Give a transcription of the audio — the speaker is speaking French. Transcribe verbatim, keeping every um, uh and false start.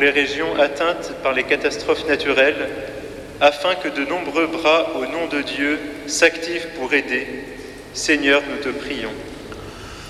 les régions atteintes par les catastrophes naturelles, afin que de nombreux bras au nom de Dieu s'activent pour aider. Seigneur, nous te prions.